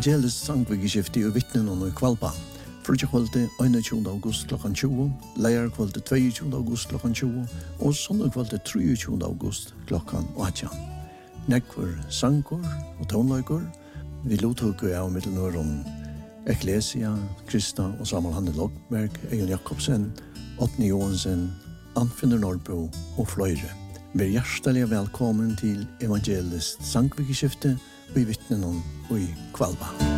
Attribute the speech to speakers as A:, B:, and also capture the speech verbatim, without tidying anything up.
A: Evangelisk sangvikeskifte i vittnen og i Kvalba. Frutja kvölde einogtjúgunda august klokkan tjúgu, leir kvölde tveiogtjúgunda august klokkan tjúgu og sondag kvölde treogtjúgunda august klokkan átjan. Nekkur sangur og tónleikur. Vi lottok av middelnøren Ecclesia, Krista og Samuel Hanne Lockberg, Eion Jakobsen, Otni Johansen, Anfinner Norrbo og fløyre. Vær hjertelig velkommen til Evangelisk sangvikeskifte og i vittnen og i Kvalba.